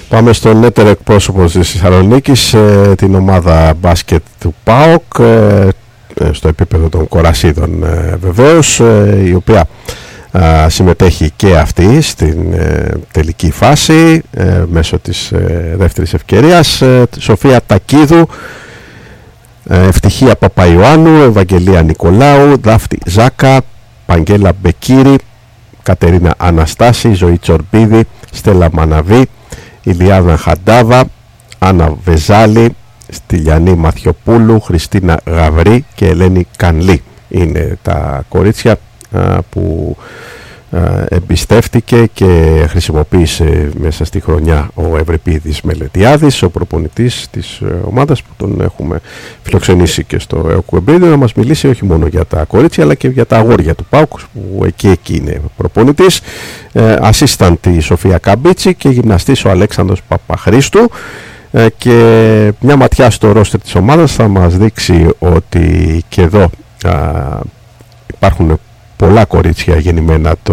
Πάμε στον έτερο εκπρόσωπο της Θεσσαλονίκης, την ομάδα μπάσκετ του ΠΑΟΚ, στο επίπεδο των Κορασίδων βεβαίως, η οποία συμμετέχει και αυτή στην τελική φάση μέσω της δεύτερης ευκαιρίας. Σοφία Τακίδου, Ευτυχία Παπαϊωάννου, Ευαγγελία Νικολάου, Δάφτη Ζάκα, Παγγέλα Μπεκύρη, Κατερίνα Αναστάση, Ζωή Τσορμπίδη, Στέλλα Μαναβή, Ηλιάνα Χαντάβα, Άννα Βεζάλη, Στυλιανή Μαθιοπούλου, Χριστίνα Γαβρή και Ελένη Κανλή. Είναι τα κορίτσια που εμπιστεύτηκε και χρησιμοποίησε μέσα στη χρονιά ο Ευρυπίδης Μελετιάδης, ο προπονητής της ομάδας που τον έχουμε φιλοξενήσει και στο ΕΟΚΟΕΜΠΡΙΔΙΟ, να μας μιλήσει όχι μόνο για τα κορίτσια αλλά και για τα αγόρια του ΠΑΟΚ, που εκεί είναι προπονητής. Ασίσταντη η Σοφία Καμπίτσι και γυμναστής ο Αλέξανδρος Παπαχρήστου. Και μια ματιά στο ρόστερ της ομάδας θα μας δείξει ότι και εδώ υπάρχουν πολλά κορίτσια γεννημένα το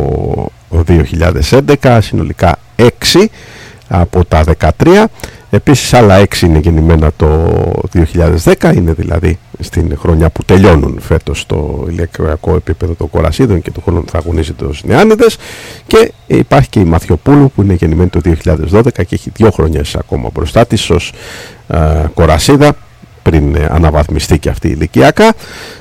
2011, συνολικά 6 από τα 13. Επίσης άλλα 6 είναι γεννημένα το 2010, είναι δηλαδή στην χρονιά που τελειώνουν φέτος στο ηλικιακό επίπεδο των Κορασίδων και του χρόνου θα αγωνίζεται τους Νεάνιδες. Και υπάρχει και η Μαθιοπούλου που είναι γεννημένη το 2012 και έχει 2 χρονιές ακόμα μπροστά της ως Κορασίδα, πριν αναβαθμιστεί και αυτή ηλικιακά.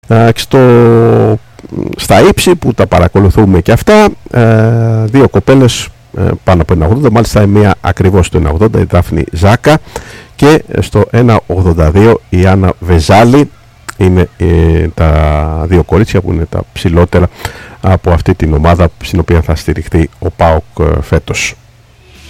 Στα ύψη που τα παρακολουθούμε και αυτά, 2 κοπέλες πάνω από 1,80, μάλιστα μία ακριβώς στο 1,80, η Δάφνη Ζάκα, και στο 1,82 η Άννα Βεζάλη. Είναι τα 2 κορίτσια που είναι τα ψηλότερα από αυτή την ομάδα στην οποία θα στηριχθεί ο ΠΑΟΚ φέτος.